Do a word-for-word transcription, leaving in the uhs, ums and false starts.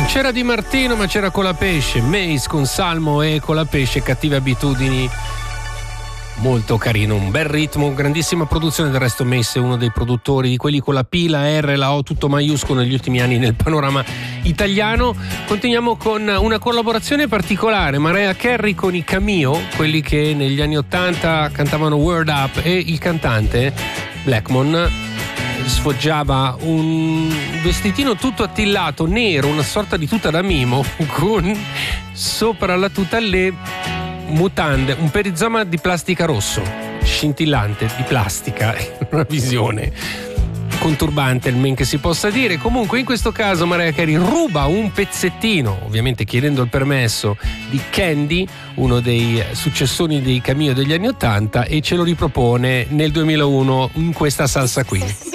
C'era Di Martino, ma c'era Colapesce, Mace con Salmo e Colapesce, Cattive abitudini. Molto carino, un bel ritmo, grandissima produzione. Del resto Mace è uno dei produttori di quelli con la P, la R, la O, tutto maiuscolo negli ultimi anni nel panorama italiano. Continuiamo con una collaborazione particolare, Mariah Carey con i Cameo, quelli che negli anni ottanta cantavano Word Up, e il cantante Blackmon sfoggiava un vestitino tutto attillato, nero, una sorta di tuta da mimo, con sopra la tuta le mutande, un perizoma di plastica rosso, scintillante, di plastica, una visione conturbante, il men che si possa dire. Comunque in questo caso Mariah Carey ruba un pezzettino, ovviamente chiedendo il permesso, di Candy, uno dei successoni dei Cameo degli anni ottanta, e ce lo ripropone nel duemilauno in questa salsa qui.